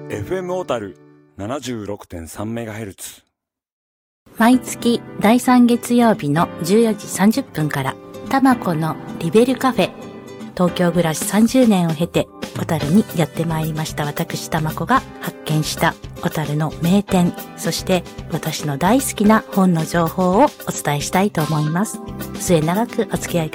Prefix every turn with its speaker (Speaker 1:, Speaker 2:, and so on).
Speaker 1: FM 小樽 76.3MHz。
Speaker 2: 毎月第3月曜日の14時30分から、たまこのリベルカフェ。東京暮らし30年を経て、小樽にやってまいりました私たまこが発見した小樽の名店、そして私の大好きな本の情報をお伝えしたいと思います。末永くお付き合い